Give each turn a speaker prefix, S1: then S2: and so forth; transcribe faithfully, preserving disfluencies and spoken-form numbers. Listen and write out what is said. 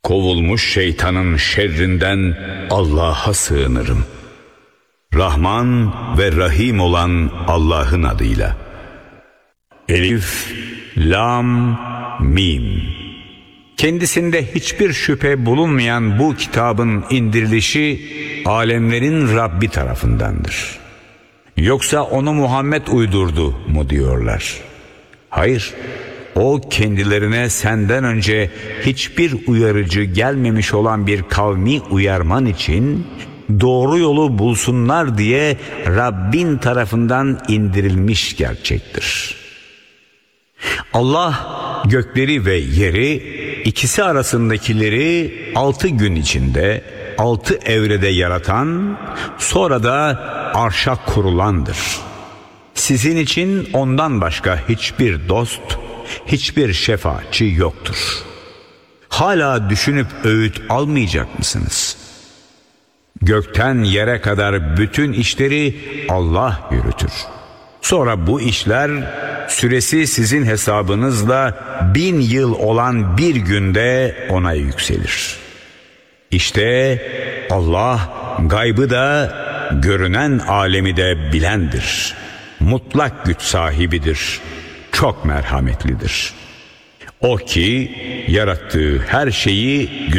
S1: Kovulmuş şeytanın şerrinden Allah'a sığınırım. Rahman ve Rahim olan Allah'ın adıyla. Elif, Lam, Mim. Kendisinde hiçbir şüphe bulunmayan bu kitabın indirilişi alemlerin Rabbi tarafındandır. Yoksa onu Muhammed uydurdu mu diyorlar. Hayır, o kendilerine senden önce hiçbir uyarıcı gelmemiş olan bir kavmi uyarman için doğru yolu bulsunlar diye Rabbin tarafından indirilmiş gerçektir. Allah gökleri ve yeri, ikisi arasındakileri altı gün içinde, altı evrede yaratan, sonra da arşa kurulandır. Sizin için ondan başka hiçbir dost, hiçbir şefaatçi yoktur. Hala düşünüp öğüt almayacak mısınız? Gökten yere kadar bütün işleri Allah yürütür. Sonra bu işler süresi sizin hesabınızla bin yıl olan bir günde ona yükselir. İşte Allah gaybı da görünen alemi de bilendir. Mutlak güç sahibidir. Çok merhametlidir. O ki yarattığı her şeyi